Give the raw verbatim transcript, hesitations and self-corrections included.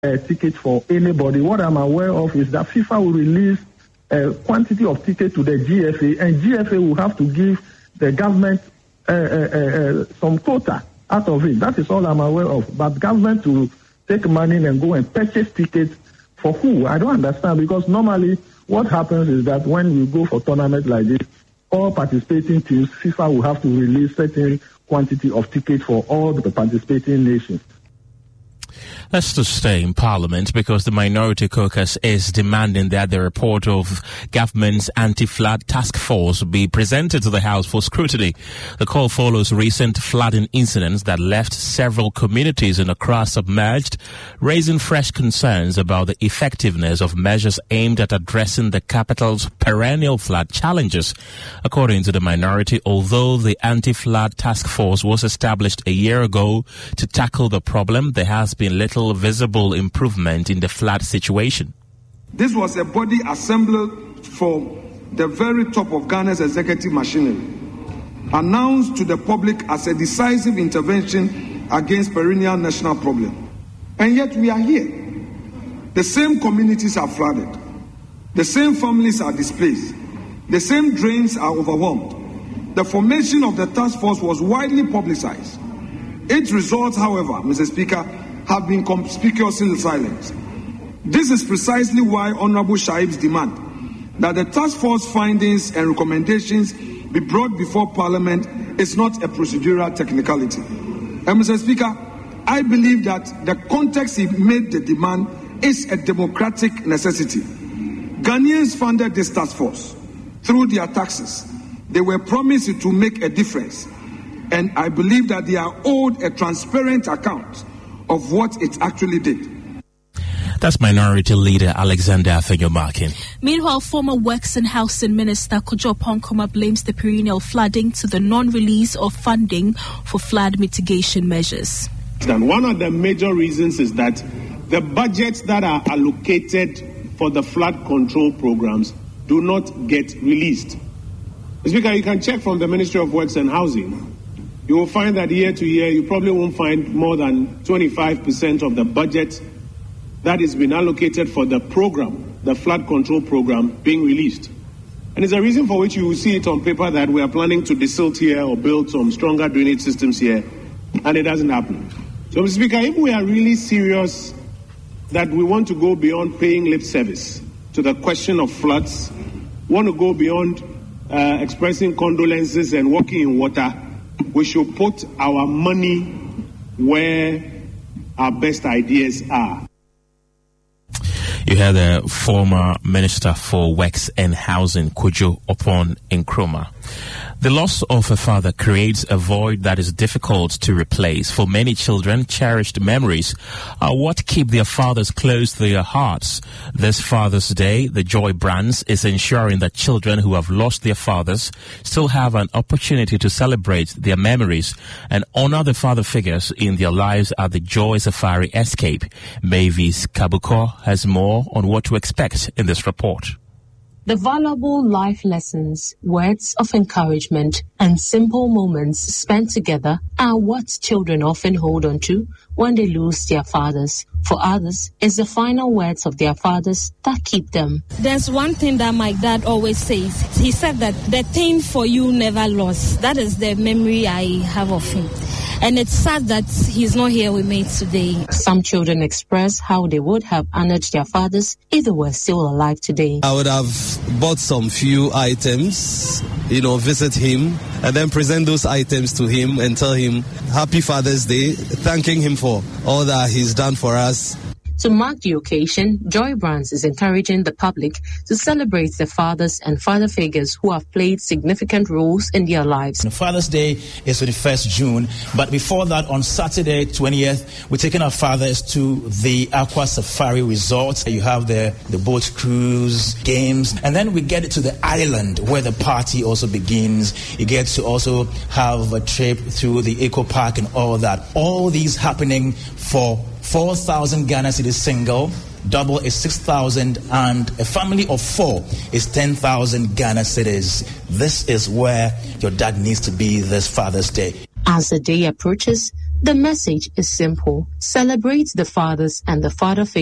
a ticket for anybody. What I'm aware of is that FIFA will release a quantity of tickets to the G F A, and G F A will have to give the government uh, uh, uh, some quota out of it. That is all I'm aware of. But government to take money and go and purchase tickets for who? I don't understand, because normally what happens is that when you go for tournaments like this, all participating teams, FIFA will have to release certain quantity of tickets for all the participating nations. Let's just stay in Parliament, because the Minority Caucus is demanding that the report of government's anti-flood task force be presented to the House for scrutiny. The call follows recent flooding incidents that left several communities in Accra submerged, raising fresh concerns about the effectiveness of measures aimed at addressing the capital's perennial flood challenges. According to the minority, although the anti-flood task force was established a year ago to tackle the problem, there has been little visible improvement in the flood situation. This was a body assembled for the very top of Ghana's executive machinery, announced to the public as a decisive intervention against perennial national problem. And yet we are here. The same communities are flooded. The same families are displaced. The same drains are overwhelmed. The formation of the task force was widely publicized. Its results, however, Mister Speaker, have been conspicuously silent. This is precisely why Honorable Shaib's demand that the task force findings and recommendations be brought before Parliament is not a procedural technicality. And Mister Speaker, I believe that the context he made the demand is a democratic necessity. Ghanaians funded this task force through their taxes. They were promised to make a difference, and I believe that they are owed a transparent account of what it actually did. That's Minority Leader Alexander Afenyo-Markin. Meanwhile, former Works and Housing Minister Kojo Oppong-Nkrumah blames the perennial flooding to the non-release of funding for flood mitigation measures. And one of the major reasons is that the budgets that are allocated for the flood control programs do not get released. Speaker, you can check from the Ministry of Works and Housing. You will find that year to year, you probably won't find more than twenty-five percent of the budget that has been allocated for the program, the flood control program, being released. And it's a reason for which you will see it on paper that we are planning to desilt here or build some stronger drainage systems here, and it doesn't happen. So, Mister Speaker, if we are really serious that we want to go beyond paying lip service to the question of floods, want to go beyond uh, expressing condolences and walking in water, we should put our money where our best ideas are. You heard the former Minister for Works and Housing, Kojo Oppong-Nkrumah. The loss of a father creates a void that is difficult to replace. For many children, cherished memories are what keep their fathers close to their hearts. This Father's Day, the Joy Brands is ensuring that children who have lost their fathers still have an opportunity to celebrate their memories and honor the father figures in their lives at the Joy Safari Escape. Mavis Kabuko has more on what to expect in this report. The valuable life lessons, words of encouragement, and simple moments spent together are what children often hold on to when they lose their fathers. For others, it's the final words of their fathers that keep them. There's one thing that my dad always says. He said that the thing for you never lost. That is the memory I have of him. And it's sad that he's not here with me today. Some children express how they would have honored their fathers if they were still alive today. I would have bought some few items, you know, visit him, and then present those items to him and tell him Happy Father's Day, thanking him for all that he's done for us. To mark the occasion, Joy Brands is encouraging the public to celebrate their fathers and father figures who have played significant roles in their lives. Father's Day is twenty-first of June, but before that, on Saturday, twentieth, we're taking our fathers to the Aqua Safari Resort. You have the, the boat cruise, games, and then we get to the island where the party also begins. You get to also have a trip through the Eco Park and all that. All these happening for four thousand Ghana cedis single, double is six thousand, and a family of four is ten thousand Ghana cedis. This is where your dad needs to be this Father's Day. As the day approaches, The message is simple. Celebrate the fathers and the father figure